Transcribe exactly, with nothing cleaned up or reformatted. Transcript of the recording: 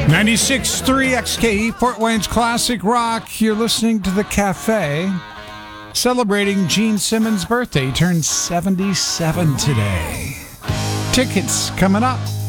ninety-six point three X K E, Fort Wayne's Classic Rock. You're listening to The Cafe, celebrating Gene Simmons' birthday. He turned seventy-seven today. Tickets coming up.